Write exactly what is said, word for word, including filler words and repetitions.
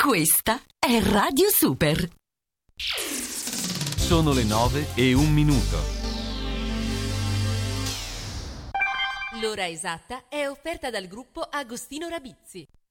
Questa è Radio Super. Sono le nove e un minuto. L'ora esatta è offerta dal gruppo Agostino Rabizzi.